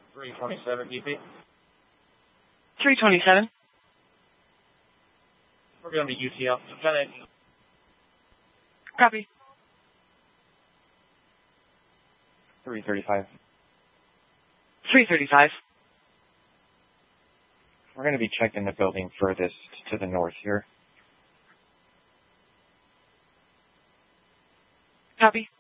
327 BP. 327. We're going to be UTL. Lieutenant. Copy. 335. 335. We're going to be checking the building furthest to the north here. Copy.